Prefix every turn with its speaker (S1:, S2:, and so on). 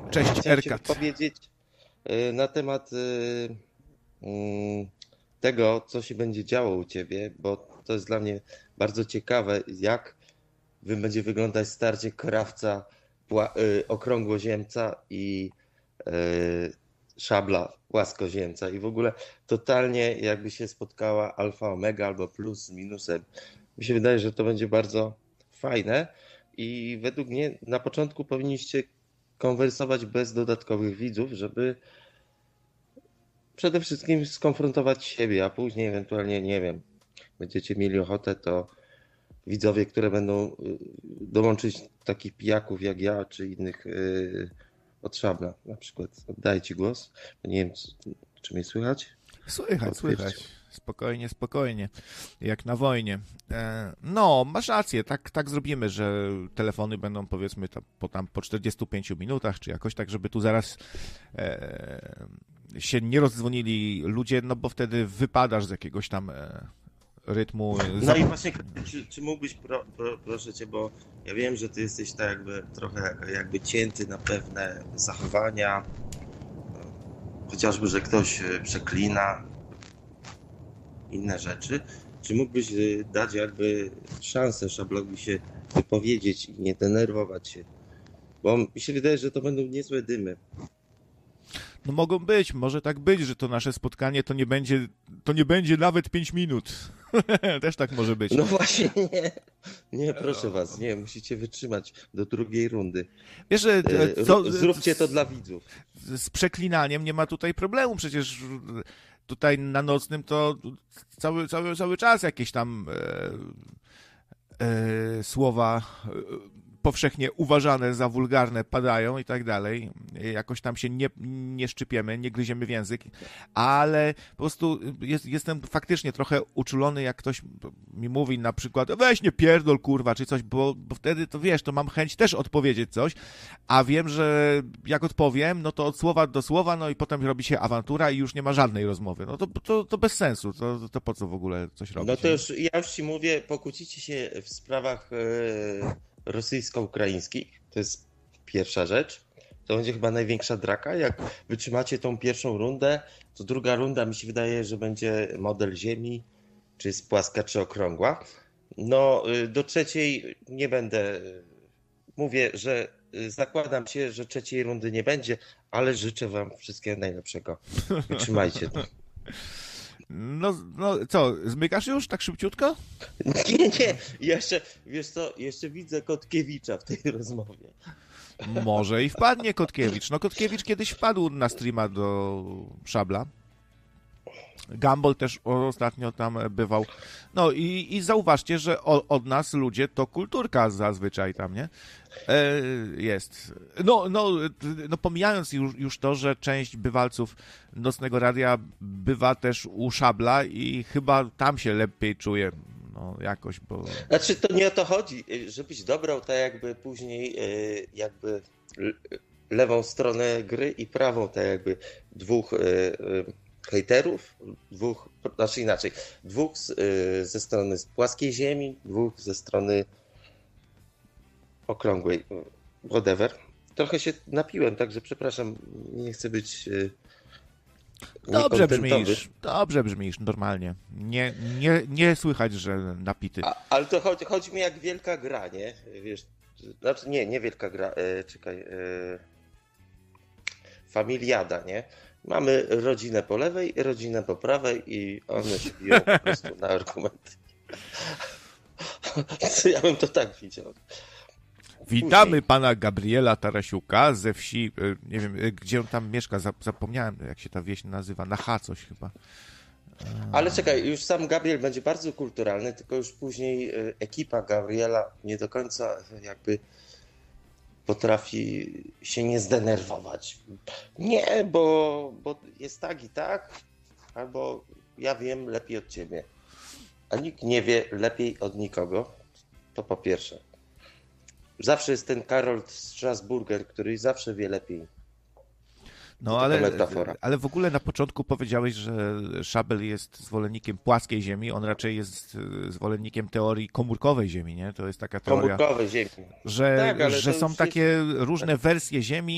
S1: Cześć,
S2: Chciałem Ci
S1: Erkat.
S2: powiedzieć na temat tego, co się będzie działo u Ciebie, bo to jest dla mnie bardzo ciekawe, jak będzie wyglądać starcie krawca okrągłoziemca i y, szabla płaskoziemca i w ogóle totalnie jakby się spotkała alfa omega albo plus z minusem. Mi się wydaje, że to będzie bardzo fajne i według mnie na początku powinniście konwersować bez dodatkowych widzów, żeby przede wszystkim skonfrontować siebie, a później ewentualnie, nie wiem, będziecie mieli ochotę, to widzowie, które będą dołączyć takich pijaków jak ja, czy innych od Szabla na przykład. Oddaję Ci głos. Nie wiem, czy mnie słychać?
S1: Słychać. Spokojnie, spokojnie. Jak na wojnie. No, masz rację, tak zrobimy, że telefony będą powiedzmy po 45 minutach, czy jakoś tak, żeby tu zaraz się nie rozdzwonili ludzie, no bo wtedy wypadasz z jakiegoś tam rytmu.
S2: No i właśnie, czy mógłbyś, proszę Cię, bo ja wiem, że Ty jesteś tak jakby trochę jakby cięty na pewne zachowania, chociażby, że ktoś przeklina, inne rzeczy. Czy mógłbyś dać jakby szansę Szablowi się wypowiedzieć i nie denerwować się? Bo mi się wydaje, że to będą niezłe dymy.
S1: No mogą być, może tak być, że to nasze spotkanie to nie będzie nawet 5 minut. Też tak może być.
S2: No właśnie nie, proszę was, nie, musicie wytrzymać do drugiej rundy.
S1: Wiesz, że
S2: zróbcie to dla widzów.
S1: Z przeklinaniem nie ma tutaj problemu, przecież tutaj na nocnym to cały czas jakieś tam słowa powszechnie uważane za wulgarne padają i tak dalej. Jakoś tam się nie szczypiemy, nie gryziemy w język, ale po prostu jestem faktycznie trochę uczulony, jak ktoś mi mówi na przykład weź nie pierdol kurwa, czy coś, bo wtedy to wiesz, to mam chęć też odpowiedzieć coś, a wiem, że jak odpowiem, no to od słowa do słowa, no i potem robi się awantura i już nie ma żadnej rozmowy. No to bez sensu, to po co w ogóle coś robić?
S2: No to ja już ci mówię, pokłócicie się w sprawach rosyjsko-ukraińskich, to jest pierwsza rzecz. To będzie chyba największa draka. Jak wytrzymacie tą pierwszą rundę, to druga runda mi się wydaje, że będzie model Ziemi, czy jest płaska, czy okrągła. No do trzeciej nie będę, mówię, że zakładam się, że trzeciej rundy nie będzie, ale życzę wam wszystkiego najlepszego. Wytrzymajcie to.
S1: No co, zmykasz już tak szybciutko?
S2: Nie, jeszcze, wiesz co, jeszcze widzę Kotkiewicza w tej rozmowie.
S1: Może i wpadnie Kotkiewicz. No Kotkiewicz kiedyś wpadł na streama do Szabla. Gumball też ostatnio tam bywał. No i zauważcie, że od nas ludzie to kulturka zazwyczaj tam, nie? Jest. No pomijając już to, że część bywalców Nocnego Radia bywa też u Szabla i chyba tam się lepiej czuje. No jakoś, bo...
S2: Znaczy to nie o to chodzi, żebyś dobrał tak jakby później jakby lewą stronę gry i prawą tak jakby dwóch hejterów, znaczy inaczej, dwóch ze strony płaskiej ziemi, dwóch ze strony okrągłej, whatever. Trochę się napiłem, także przepraszam, nie chcę być
S1: Dobrze brzmisz, normalnie. Nie słychać, że napity.
S2: Ale to chodzi mi jak wielka gra, nie? Wiesz, znaczy nie wielka gra, czekaj, familiada, nie? Mamy rodzinę po lewej, rodzinę po prawej i one się biją po prostu na argumenty. Ja bym to tak widział.
S1: Witamy pana Gabriela Tarasiuka ze wsi, nie wiem, gdzie on tam mieszka, zapomniałem, jak się ta wieś nazywa, na H coś chyba.
S2: Ale czekaj, już sam Gabriel będzie bardzo kulturalny, tylko już później ekipa Gabriela nie do końca jakby potrafi się nie zdenerwować. Nie, bo jest tak i tak, albo ja wiem lepiej od ciebie. A nikt nie wie lepiej od nikogo. To po pierwsze. Zawsze jest ten Karol Strasburger, który zawsze wie lepiej.
S1: No ale w ogóle na początku powiedziałeś, że Szabel jest zwolennikiem płaskiej Ziemi, on raczej jest zwolennikiem teorii komórkowej Ziemi, nie? To jest taka teoria,
S2: komórkowej Ziemi.
S1: że są takie różne wersje Ziemi